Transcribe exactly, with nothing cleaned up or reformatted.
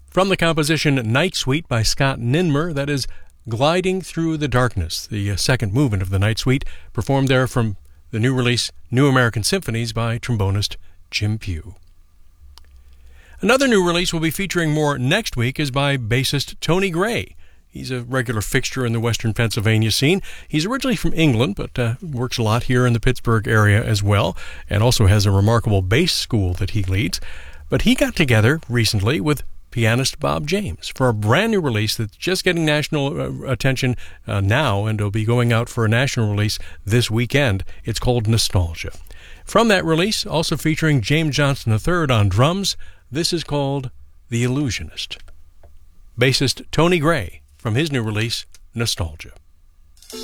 From the composition Night Suite by Scott Ninmer, that is Gliding Through the Darkness, the uh, second movement of the Night Suite, performed there from the new release New American Symphonies by trombonist Jim Pugh. Another new release we'll be featuring more next week is by bassist Tony Gray. He's a regular fixture in the western Pennsylvania scene. He's originally from England, but uh, works a lot here in the Pittsburgh area as well, and also has a remarkable bass school that he leads. But he got together recently with pianist Bob James for a brand new release that's just getting national uh, attention uh, now, and will be going out for a national release this weekend. It's called Nostalgia. From that release, also featuring James Johnson the third on drums, this is called The Illusionist. Bassist Tony Gray from his new release, Nostalgia.